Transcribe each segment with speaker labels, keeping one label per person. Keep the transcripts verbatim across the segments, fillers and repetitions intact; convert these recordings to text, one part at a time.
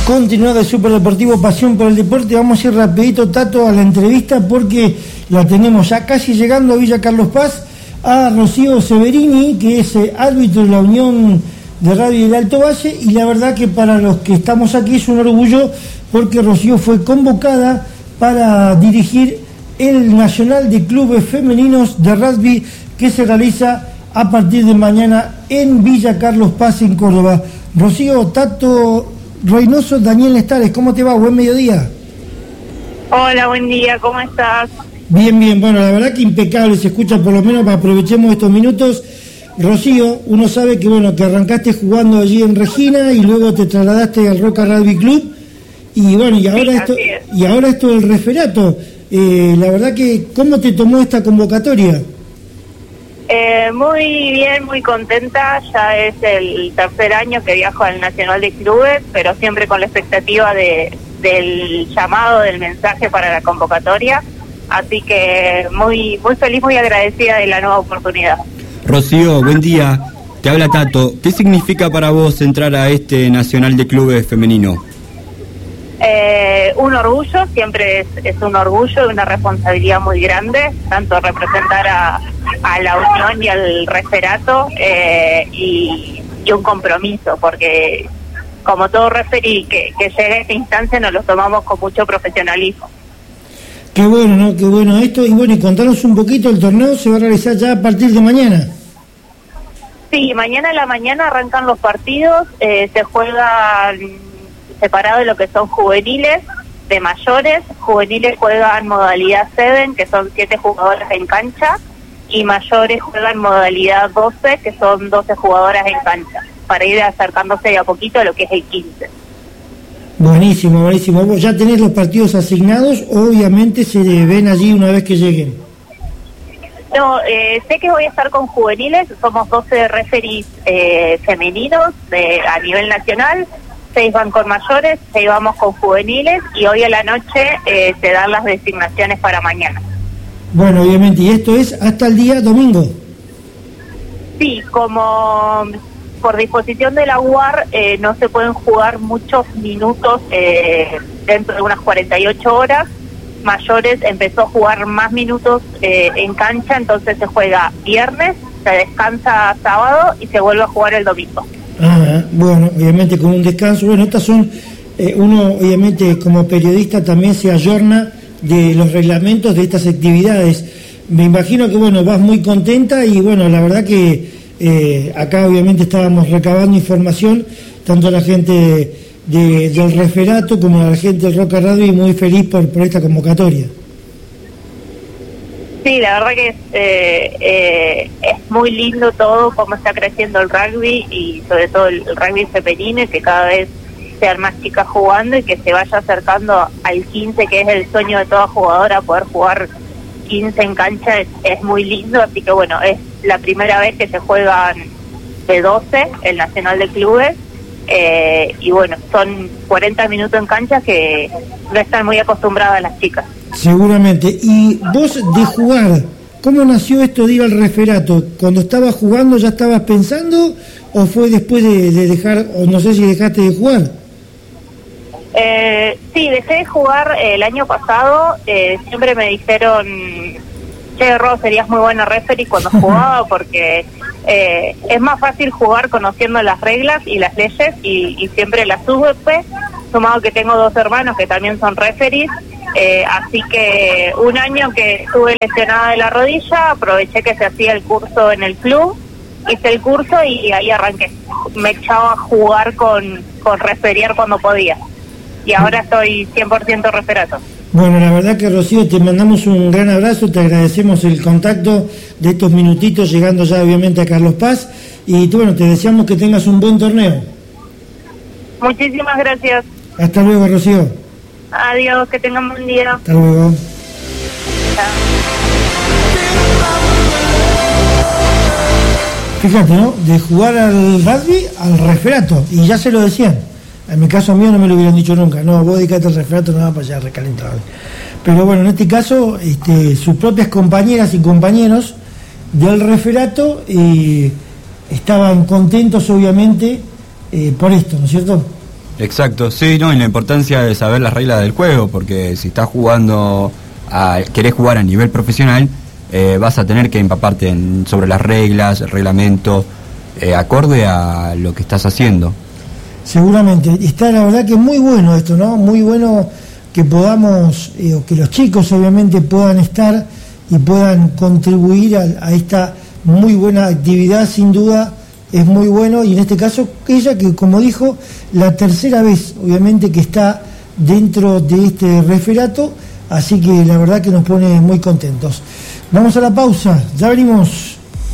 Speaker 1: Continuado de Superdeportivo Pasión por el Deporte, vamos a ir rapidito, Tato, a la entrevista porque la tenemos ya casi llegando a Villa Carlos Paz, a Rocío Severini, que es eh, árbitro de la Unión de Radio del Alto Valle, y la verdad que para los que estamos aquí es un orgullo porque Rocío fue convocada para dirigir el Nacional de Clubes Femeninos de Rugby que se realiza a partir de mañana en Villa Carlos Paz, en Córdoba. Rocío, Tato Reynoso, Daniel Estares, ¿cómo te va? Buen mediodía.
Speaker 2: Hola, buen día, ¿cómo estás?
Speaker 1: Bien, bien, bueno, la verdad que impecable, se escucha, por lo menos aprovechemos estos minutos. Rocío, uno sabe que bueno, que arrancaste jugando allí en Regina y luego te trasladaste al Roca Rugby Club y bueno, y ahora
Speaker 2: sí,
Speaker 1: esto
Speaker 2: es.
Speaker 1: y ahora esto del referato. Eh, la verdad que, ¿cómo te tomó esta convocatoria?
Speaker 2: Eh, muy bien, muy contenta, ya es el tercer año que viajo al Nacional de Clubes, pero siempre con la expectativa de del llamado, del mensaje para la convocatoria, así que muy muy feliz, muy agradecida de la nueva oportunidad.
Speaker 3: Rocío, buen día, te habla Tato. ¿Qué significa para vos entrar a este Nacional de Clubes femenino?
Speaker 2: Eh, un orgullo, siempre es, es un orgullo y una responsabilidad muy grande, tanto representar a, a la Unión y al referato, eh, y, y un compromiso, porque como todo referí que, que llega a esta instancia nos lo tomamos con mucho profesionalismo.
Speaker 1: Qué bueno, ¿no? Qué bueno esto. Y bueno, y contanos un poquito, el torneo se va a realizar ya a partir de mañana.
Speaker 2: Sí, mañana en la mañana arrancan los partidos, eh, se juegan separado de lo que son juveniles, de mayores. Juveniles juegan modalidad siete, que son siete jugadoras en cancha, y mayores juegan modalidad doce, que son doce jugadoras en cancha, para ir acercándose de a poquito a lo que es el quince.
Speaker 1: Buenísimo, buenísimo. ¿Vos ya tenés los partidos asignados? Obviamente se ven allí una vez que lleguen.
Speaker 2: No, eh, sé que voy a estar con juveniles, somos doce referees eh, femeninos de, a nivel nacional, seis van con mayores, seis vamos con juveniles, y hoy a la noche eh, se dan las designaciones para mañana.
Speaker 1: Bueno, obviamente, y esto es hasta el día domingo.
Speaker 2: Sí, como por disposición de la U A R eh, no se pueden jugar muchos minutos eh, dentro de unas cuarenta y ocho horas. Mayores empezó a jugar más minutos eh, en cancha, entonces se juega viernes, se descansa sábado y se vuelve a jugar el domingo.
Speaker 1: Ah, bueno, obviamente con un descanso. Bueno, estas son, eh, uno obviamente como periodista también se ayorna de los reglamentos de estas actividades. Me imagino que bueno, vas muy contenta y bueno, la verdad que eh, acá obviamente estábamos recabando información, tanto la gente de, de, del referato como la gente del Roca Radio, y muy feliz por, por esta convocatoria.
Speaker 2: Sí, la verdad que es, eh, eh, es muy lindo todo, cómo está creciendo el rugby y sobre todo el, el rugby femenino, que cada vez sean más chicas jugando y que se vaya acercando al quince, que es el sueño de toda jugadora, poder jugar quince en cancha es, es muy lindo, así que bueno, es la primera vez que se juegan de doce el Nacional de Clubes, eh, y bueno, son cuarenta minutos en cancha que no están muy acostumbradas las chicas.
Speaker 1: Seguramente. Y vos de jugar, ¿cómo nació esto de ir al referato? ¿Cuando estabas jugando ya estabas pensando o fue después de, de dejar, o no sé si dejaste de jugar?
Speaker 2: Eh, sí, dejé de jugar eh, el año pasado, eh, siempre me dijeron, che, Ro, serías muy buena referee cuando jugaba, porque eh, es más fácil jugar conociendo las reglas y las leyes, y, y siempre las supe, sumado que tengo dos hermanos que también son referees. Eh, así que un año que estuve lesionada de la rodilla, aproveché que se hacía el curso en el club, hice el curso y ahí arranqué. Me echaba a jugar con, con referear cuando podía. Y ahora estoy cien por ciento referato.
Speaker 1: Bueno, la verdad que Rocío, te mandamos un gran abrazo, te agradecemos el contacto de estos minutitos, llegando ya obviamente a Carlos Paz, y bueno, te deseamos que tengas un buen torneo.
Speaker 2: Muchísimas gracias.
Speaker 1: Hasta luego, Rocío.
Speaker 2: Adiós, que tengan buen día.
Speaker 1: Hasta luego.
Speaker 2: Chao.
Speaker 1: Fíjate, ¿no? De jugar al rugby al referato, y ya se lo decían. En mi caso mío no me lo hubieran dicho nunca. No, vos dedicate al referato, no va para allá recalentado. Pero bueno, en este caso, este, sus propias compañeras y compañeros del referato eh, estaban contentos, obviamente, eh, por esto, ¿no es cierto?
Speaker 3: Exacto, sí, no, y la importancia de saber las reglas del juego, porque si estás jugando, a, querés jugar a nivel profesional, eh, vas a tener que empaparte en, sobre las reglas, el reglamento, eh, acorde a lo que estás haciendo.
Speaker 1: Seguramente, está la verdad que muy bueno esto, ¿no? Muy bueno que podamos, eh, o que los chicos obviamente puedan estar y puedan contribuir a, a esta muy buena actividad, sin duda. Es muy bueno, y en este caso ella, que como dijo, la tercera vez obviamente que está dentro de este referato, así que la verdad que nos pone muy contentos. Vamos a la pausa, ya venimos.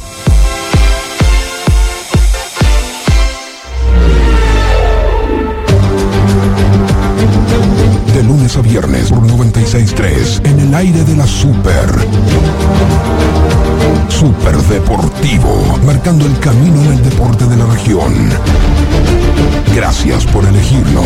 Speaker 4: De lunes a viernes por noventa y seis punto tres en el aire de la Super. Super Deportivo, marcando el camino en el deporte de la región. Gracias por elegirnos.